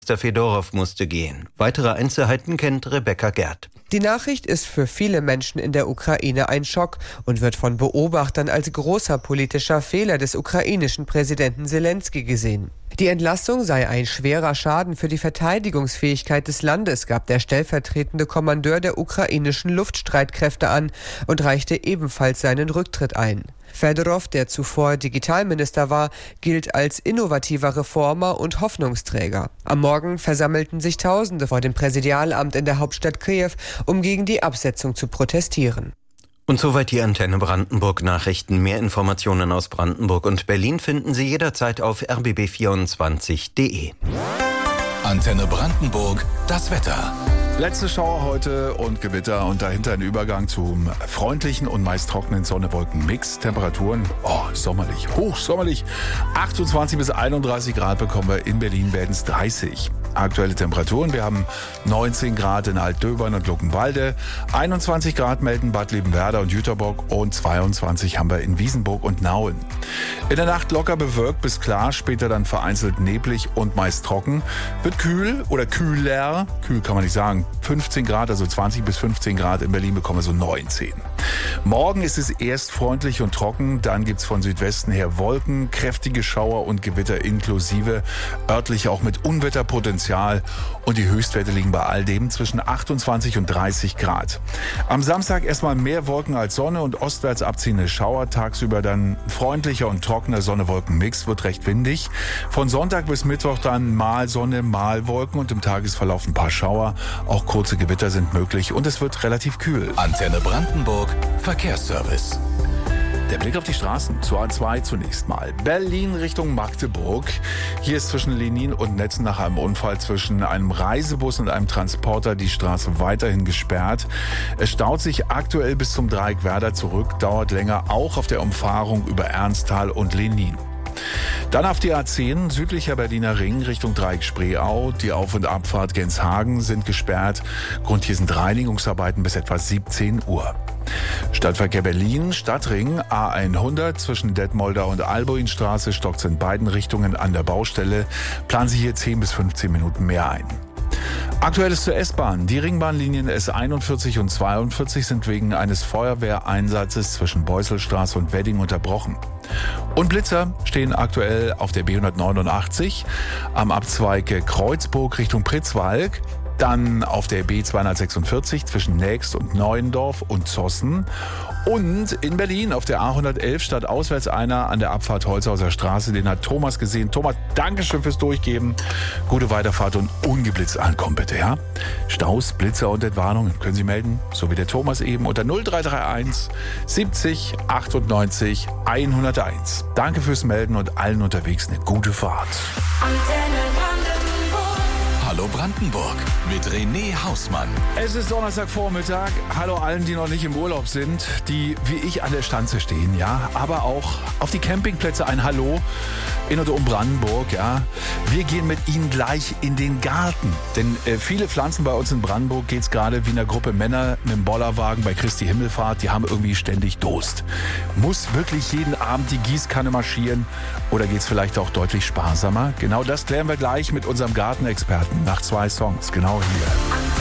Bürgermeister Fedorow musste gehen. Weitere Einzelheiten kennt Rebecca Gerd. Die Nachricht ist für viele Menschen in der Ukraine ein Schock und wird von Beobachtern als großer politischer Fehler des ukrainischen Präsidenten Selenskyj gesehen. Die Entlassung sei ein schwerer Schaden für die Verteidigungsfähigkeit des Landes, gab der stellvertretende Kommandeur der ukrainischen Luftstreitkräfte an und reichte ebenfalls seinen Rücktritt ein. Fedorow, der zuvor Digitalminister war, gilt als innovativer Reformer und Hoffnungsträger. Am Morgen versammelten sich Tausende vor dem Präsidialamt in der Hauptstadt Kiew, um gegen die Absetzung zu protestieren. Und soweit die Antenne Brandenburg Nachrichten. Mehr Informationen aus Brandenburg und Berlin finden Sie jederzeit auf rbb24.de. Antenne Brandenburg, das Wetter. Letzte Schauer heute und Gewitter und dahinter ein Übergang zum freundlichen und meist trockenen Sonne-Wolken-Mix. Temperaturen, sommerlich, hochsommerlich. 28 bis 31 Grad bekommen wir in Berlin, werden es 30. Aktuelle Temperaturen, wir haben 19 Grad in Altdöbern und Luckenwalde, 21 Grad melden Bad Liebenwerda und Jüterbock und 22 haben wir in Wiesenburg und Nauen. In der Nacht locker bewölkt bis klar, später dann vereinzelt neblig und meist trocken. Wird kühl oder kühler, kühl kann man nicht sagen, 15 Grad, also 20 bis 15 Grad, in Berlin bekommen wir so 19. Morgen ist es erst freundlich und trocken, dann gibt's von Südwesten her Wolken, kräftige Schauer und Gewitter inklusive, örtlich auch mit Unwetterpotenzial und die Höchstwerte liegen bei all dem zwischen 28 und 30 Grad. Am Samstag erstmal mehr Wolken als Sonne und ostwärts abziehende Schauer, tagsüber dann freundlicher und trockener Sonne-Wolken-Mix, wird recht windig. Von Sonntag bis Mittwoch dann mal Sonne, mal Wolken und im Tagesverlauf ein paar Schauer, auch kurze Gewitter sind möglich und es wird relativ kühl. Antenne Brandenburg, Verkehrsservice. Der Blick auf die Straßen, zur A2 zunächst mal. Berlin Richtung Magdeburg. Hier ist zwischen Lenin und Netzen nach einem Unfall zwischen einem Reisebus und einem Transporter die Straße weiterhin gesperrt. Es staut sich aktuell bis zum Dreieck Werder zurück, dauert länger auch auf der Umfahrung über Ernsthal und Lenin. Dann auf die A10, südlicher Berliner Ring Richtung Dreieck Spreeau. Die Auf- und Abfahrt Genshagen sind gesperrt. Grund hier sind Reinigungsarbeiten bis etwa 17 Uhr. Stadtverkehr Berlin, Stadtring, A100 zwischen Detmolder und Albuinstraße stockt in beiden Richtungen an der Baustelle. Planen Sie hier 10 bis 15 Minuten mehr ein. Aktuelles zur S-Bahn. Die Ringbahnlinien S41 und 42 sind wegen eines Feuerwehreinsatzes zwischen Beusselstraße und Wedding unterbrochen. Und Blitzer stehen aktuell auf der B189 am Abzweig Kreuzburg Richtung Pritzwalk. Dann auf der B246 zwischen Nächst und Neuendorf und Zossen. Und in Berlin auf der A111 statt auswärts einer an der Abfahrt Holzhauser Straße. Den hat Thomas gesehen. Thomas, Dankeschön fürs Durchgeben. Gute Weiterfahrt und ungeblitzt ankommen bitte, ja? Staus, Blitzer und Entwarnungen können Sie melden, so wie der Thomas eben, unter 0331 70 98 101. Danke fürs Melden und allen unterwegs eine gute Fahrt. Hallo Brandenburg mit René Hausmann. Es ist Donnerstagvormittag. Hallo allen, die noch nicht im Urlaub sind, die wie ich an der Stanze stehen, ja, aber auch auf die Campingplätze ein Hallo in und um Brandenburg, ja. Wir gehen mit Ihnen gleich in den Garten, denn viele Pflanzen bei uns in Brandenburg geht's gerade wie einer Gruppe Männer mit dem Bollerwagen bei Christi Himmelfahrt, die haben irgendwie ständig Durst. Muss wirklich jeden Abend die Gießkanne marschieren oder geht's vielleicht auch deutlich sparsamer? Genau das klären wir gleich mit unserem Gartenexperten nach 2 Songs, genau hier.